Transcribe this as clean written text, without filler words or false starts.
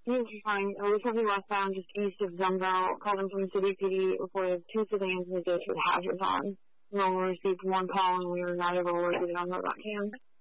He was fine. Recently westbound, just east of Zumbo, called in from City PD, reported 2 civilians in the ditch with hazards on. No one received 1 call, and we were not able to locate it on the road cam.